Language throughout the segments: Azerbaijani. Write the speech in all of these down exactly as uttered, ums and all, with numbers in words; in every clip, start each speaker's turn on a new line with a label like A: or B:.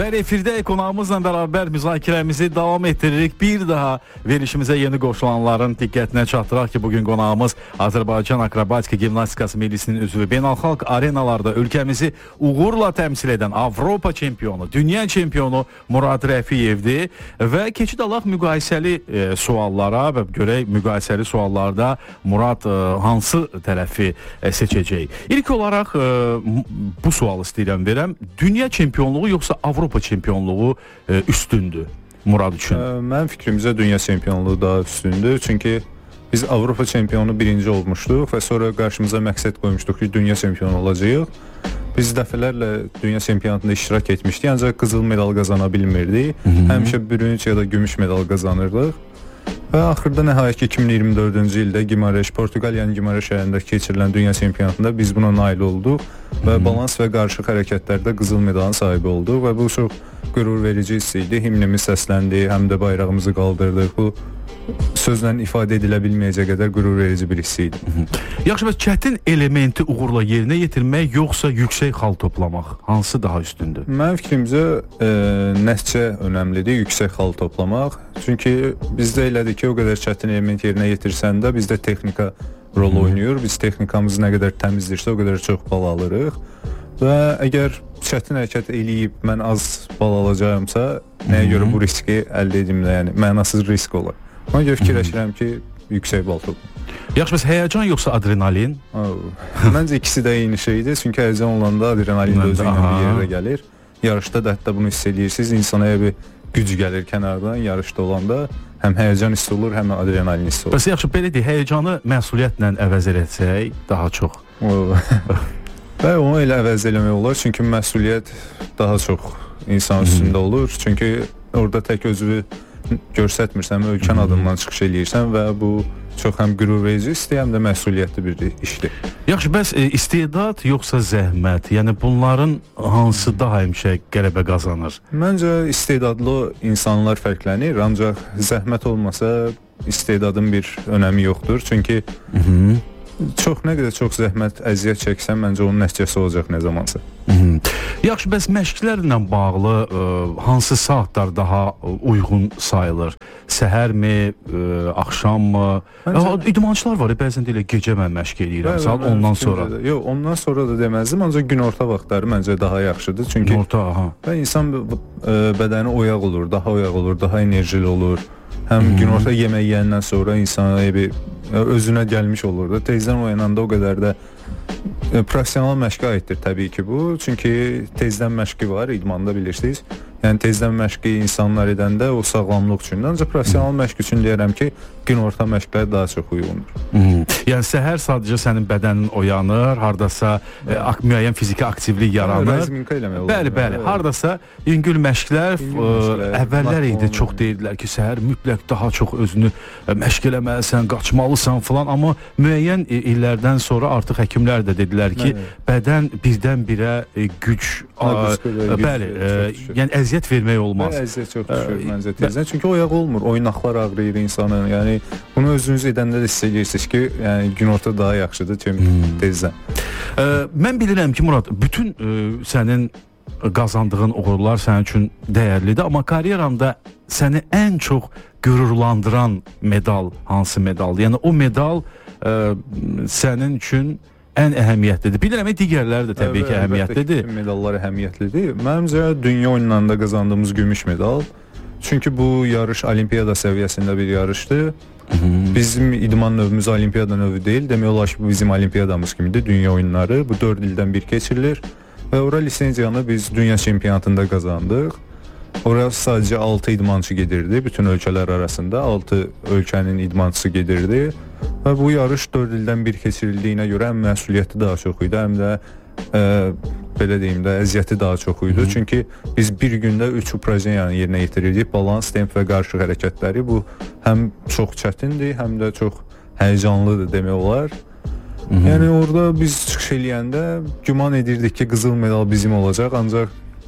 A: Bəli, efirdə qonağımızla bərabər müzakirəmizi davam etdiririk. Bir daha verilişimizə yeni qoşulanların diqqətinə çatdıraq ki, bugün qonağımız Azərbaycan Akrobatika Gimnastikası Millisinin üzvü, beynəlxalq arenalarda ölkəmizi uğurla təmsil edən Avropa çempionu, dünya çempionu Murad Rəfiyevdir və keçid alaq müqayisəli e, suallara və görək müqayisəli suallarda Murad e, hansı tərəfi e, seçəcək. İlk olaraq e, bu sualı istəyirəm verəm. Dünya çempionluğu yoxsa Avropa çempionluğu e, üstündür Murad üçün?
B: Mənim fikrimcə dünya çempionluğu daha üstündür. Çünki biz Avropa çempionu birinci olmuşduq və sonra qarşımıza məqsəd qoymuşduq ki, dünya çempionu olacağıq. Biz dəfələrlə dünya çempionatında iştirak etmişdik, ancaq qızıl medal qazana bilmirdik. Həmişə bürünc ya da gümüş medal qazanırdıq. Və axırda nəhayət ki, iki min iyirmi dördüncü ildə Gimareş, Portuqaliyanın Gimareş şəhərində keçirilən dünya çempionatında biz buna nail olduq və balans və qarışıq hərəkətlərdə qızıl medalın sahibi olduq və bu çox qürur verici hiss idi. Himnimiz səsləndi, həm də bayrağımızı qaldırdıq. Bu sözlə ifadə edilə bilməyəcək qədər qürur verici bir hiss idi.
A: Yaxşı, bəs çətin elementi uğurla yerinə yetirmək yoxsa yüksək xal toplamaq hansı daha üstündür?
B: Mənim fikrimcə e, nəticə önəmlidir, yüksək xal toplamaq. Çünki bizdə elədir ki, o qədər çətin element yerinə yetirsən də bizdə texnika rol oynayır. Biz texnikamızı nə qədər təmizdirsə, o qədər çox bal alırıq. Və əgər çətin hərəkət eləyib mən az bal alacağımsa, nəyə görə bu riski əldə edim də, yəni mənasız risk olar. Ona görə fikirləşirəm ki, yüksək bal toplayım.
A: Yaxşı, bəs həyəcan yoxsa adrenalin?
B: Məncə ikisi də eyni şeydir. Çünki həyəcan olanda adrenalin də özü ilə bir yerə gəlir. Yarışda da hətta bunu hiss edirsiniz. İnsana bir güc gəlir kənardan yarışda olanda. Həm həyəcan hiss olur, həm adrenalin hiss olur.
A: Bəs yaxşı, belə deyək, həyəcanı məsuliyyətlə əvəz etsək daha çox.
B: Və onu elə əvəz eləmək olar. Çünki məsuliyyət daha çox insan üstündə olur. Çünki orada tək özünü göstərmirsən, ölkən adından çıxış eləyirsən və bu çox həm qürur verici istəyir, həm də məsuliyyətli bir işdir.
A: Yaxşı, bəs e, istedad yoxsa zəhmət? Yəni bunların hansı daha həmişə qələbə qazanır?
B: Məncə istedadlı insanlar fərqlənir, ancaq zəhmət olmasa istedadın bir önəmi yoxdur. Çünki Hı -hı. çox nə qədər çox zəhmət, əziyyət çəksən, məncə onun nəticəsi olacaq nə zamansa.
A: Hı -hı. Yaxşı, bəs məşqlərlə bağlı ə, hansı saatlar daha uyğun sayılır? Səhərmi, ə, axşammı? Məncə... İdmançılar var, bəzən deyilə gecə mən məşq eləyirəm, saat ondan sonra.
B: Yox, ondan sonra da deməzdim, ancaq günorta vaxtları məncə daha yaxşıdır. Çünki
A: günorta, aha.
B: Və insan ə, bədəni oyaq olur, daha oyaq olur, daha enerjili olur. Həm hmm. günorta yemək yeyəndən sonra insana bir özünə gəlmiş olur da. Tezdən oyananda o qədər də e, professional məşqə aiddir təbii ki bu. Çünki tezdən məşqi var, idmanda bilirsiniz. Yəni tezdən məşqi insanlar edəndə o sağlamlıq üçün. Ancaq professional məşq üçün deyirəm ki, günorta məşqlər daha çox uyğundur.
A: Hmm. Yəni səhər sadəcə sənin bədənin oyanır, hardasa e, müəyyən fiziki aktivlik yaranır.
B: Razminka eləmək olur.
A: Bəli, bəli. Yəni. Hardasa yüngül məşqlər, məşqlər ə, əvvəllər idi, çox deyirdilər ki, səhər mütləq daha çox özünü ə, məşq eləməlisən, qaçmalısan falan, amma müəyyən e, illərdən sonra artıq həkimlər də dedilər ki, Bəli. bədən birdən-birə e, güc, a, a, a, bəli, e, yəni əziyyət vermək olmaz.
B: Bəli, əziyyət çox düşür məncə tezdən. Çünki oyaq olmur, oynaqlar ağrıyır insanın. Yəni bunu özünüz edəndə də hiss edirsiniz ki, yəni günorta daha yaxşıdır ki, hmm. tezdən.
A: Ə, mən bilirəm ki, Murad, bütün ə, sənin qazandığın uğurlar sənin üçün dəyərlidir, amma karyeranda səni ən çox qürurlandıran medal hansı medaldır? Yəni o medal ə, sənin üçün ən əhəmiyyətlidir. Bilirəm, digərləri də təbii ki, əhəmiyyətlidir.
B: Bütün medallar əhəmiyyətlidir. Mənimcə dünya oyunlarında qazandığımız gümüş medal. Çünki bu yarış olimpiyada səviyyəsində bir yarışdır. Hı-hı. Bizim idman növümüz olimpiyada növü deyil. Demək olar ki, bu bizim olimpiyadamız kimidir, dünya oyunları. Bu dörd ildən bir keçirilir və ora lisenziyanı biz dünya çempionatında qazandıq. Ora sadəcə altı idmançı gedirdi, bütün ölkələr arasında altı ölkənin idmançısı gedirdi və bu yarış dörd ildən bir keçirildiyinə görə həm məsuliyyəti daha çox idi, həm də ə, belə deyim də əziyyəti daha çox idi. Hı-hı. Çünki biz bir gündə üç uprajenyanı yerinə yetirirdik, balans, temp və qarışıq hərəkətləri. Bu həm çox çətindir, həm də çox həyəcanlıdır demək olar. Hı-hı. Yəni orada biz çıxış eləyəndə güman edirdik ki, qızıl medal bizim olacaq, ancaq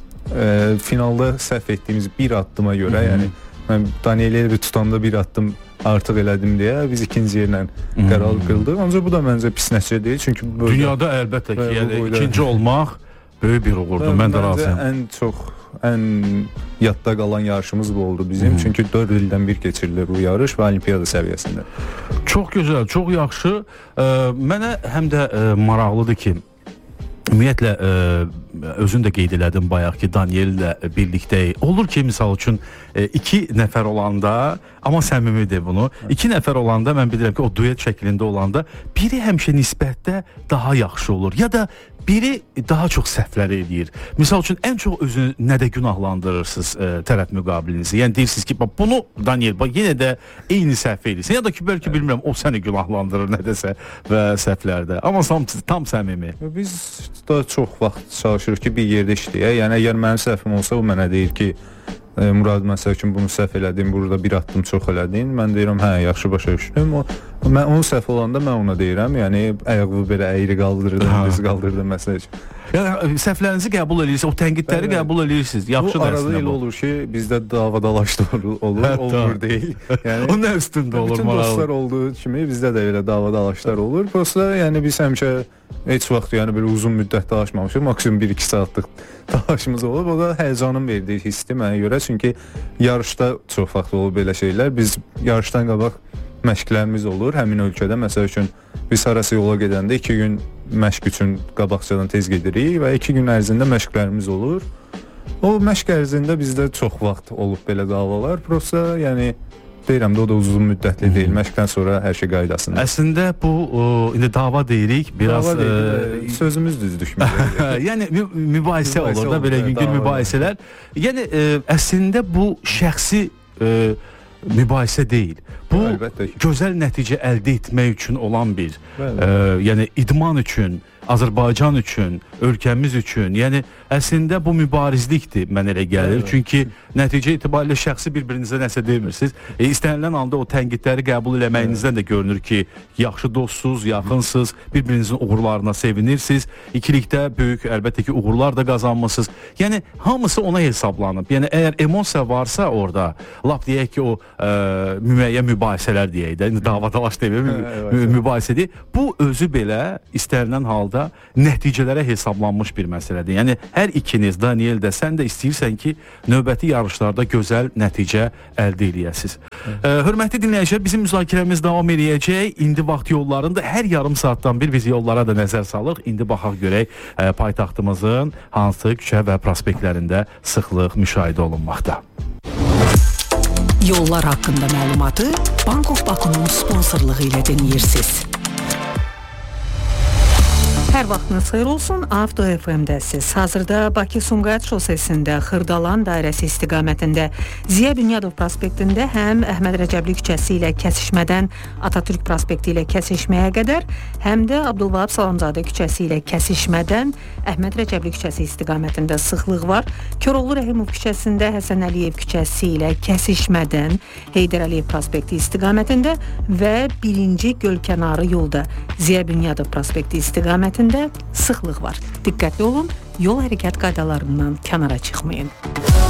B: E, finalda səhv etdiyimiz bir addıma görə, Hı-hı. yəni mən Daniel Elvi tutanda bir addım artıq elədim deyə biz ikinci yerlə qərar qıldıq. Ancaq bu da məncə pis nəticə deyil. Çünki
A: dünyada əlbəttə ki, yəni ikinci olmaq böyük bir uğurdur. Mən də razıyam.
B: Ən çox ən yadda qalan yarışımız bu oldu bizim. Hmm. Çünki dörd ildən bir keçirilir bu yarış və olimpiyada səviyyəsində.
A: Çox gözəl, çox yaxşı. Ə, mənə həm də ə, maraqlıdır ki, ümumiyyətlə ə, özün də qeyd elədin bayaq ki, Daniellə birlikdə olur ki, misal üçün ə, iki nəfər olanda, amma səmimidir bunu. İki nəfər olanda mən bilirəm ki, o duet şəklində olanda biri həmişə nisbətdə daha yaxşı olur ya da biri daha çox səhvlər edir. Misal üçün ən çox özünü nədə günahlandırırsınız ə, tərəf müqabilinizi? Yəni deyirsiniz ki, bax bunu Daniel bax yenə də eyni səhv edirsən ya da ki, bəlkə bilmirəm o səni günahlandırır nədəsə və səhvlərdə. Amma tam, tam səmimi.
B: Biz da çox vaxt çalışırıq ki, bir yerdə işləyək. Yəni əgər mənim səhvim olsa, o mənə deyir ki, e, Murad, məsəl üçün bunu səhv elədin, burada bir addım çox elədin. Mən deyirəm, hə, yaxşı başa düşdüm. O, mən onun səhv olanda mən ona deyirəm. Yəni ayağı belə əyri qaldırdım, düz qaldırdım məsəl üçün.
A: Yəni səhvlərinizi qəbul edirsiniz, o tənqidləri bəli, qəbul edirsiniz. Yaxşı
B: bu arada elə olur ki, bizdə davadalaş olur, olmur deyil. Yəni
A: o nə üstündə olur
B: bütün dostlar olduğu kimi bizdə də elə davadalaşlar olur. Prosta yəni biz həmişə heç vaxt yəni belə uzun müddət dalaşmamışıq. Maksimum bir iki saatlıq dalaşımız olub. O da həyəcanın verdiyi hissdir mənə görə. Çünki yarışda çox vaxt olub belə şeylər. Biz yarışdan qabaq məşqlərimiz olur həmin ölkədə. Məsəl üçün biz harasa yola gedəndə iki gün məşq üçün qabaqcadan tez gedirik və iki gün ərzində məşqlərimiz olur. O məşq ərzində bizdə çox vaxt olub belə davalar. Prosta yəni deyirəm də o da uzun müddətli deyil. Məşqdən sonra hər şey qaydasında.
A: Əslində bu o, indi dava deyirik, biraz
B: dava deyil, e, sözümüz düz düşmür.
A: Yəni mü mübahisə olur, olur da belə yüngül mübahisələr. Yəni e, əslində bu şəxsi e, mübahisə deyil. Bu əlbəttə gözəl nəticə əldə etmək üçün olan bir, e, yəni idman üçün, Azərbaycan üçün, ölkəmiz üçün, yəni əslində bu mübarizlikdir mən elə gəlir. Evet. Çünki nəticə itibarilə şəxsi bir-birinizə nəsə demirsiniz. E, istənilən anda o tənqidləri qəbul eləməyinizdən də görünür ki, yaxşı dostsuz, yaxınsız, bir-birinizin uğurlarına sevinirsiniz. İkilikdə böyük əlbəttə ki, uğurlar da qazanmısınız. Yəni hamısı ona hesablanıb. Yəni əgər emosiya varsa orada, lap deyək ki, o ə, müəyyən mübahisələr deyək də, indi davadalaş deyək, mü mübahisə deyək. Bu özü belə istənilən halda nəticələrə hesablanmış bir məsələdir. Yəni hər ikiniz, Daniel də, sən də istəyirsən ki, növbəti yarışlarda gözəl nəticə əldə edəsiniz. Ə, hörmətli dinləyicilər, bizim müzakirəmiz davam edəcək. İndi vaxt yollarında hər yarım saatdan bir biz yollara da nəzər salıq. İndi baxaq görək ə, paytaxtımızın hansı küçə və prospektlərində sıxlıq müşahidə olunmaqda.
C: Yollar haqqında məlumatı Bank of Baku'nun sponsorluğu ilə dinləyirsiniz. Hər vaxtınız xeyir olsun, Avto F M-dəsiz. Hazırda Bakı-Sumqayıt şosesində Xırdalan dairəsi istiqamətində Ziya Bünyadov prospektində həm Əhməd Rəcəbli küçəsi ilə kəsişmədən Atatürk prospekti ilə kəsişməyə qədər, həm də Abdülvahab Salamzadə küçəsi ilə kəsişmədən Əhməd Rəcəbli küçəsi istiqamətində sıxlıq var. Koroğlu Rəhimov küçəsində Həsən Əliyev küçəsi ilə kəsişmədən Heydər Əliyev prospekti istiqamətində və birinci Gölkənarı yolda Ziya Bünyadov prospekti istiqamətində sıxlıq var. Diqqətli olun, yol hərəkət qaydalarından kənara çıxmayın.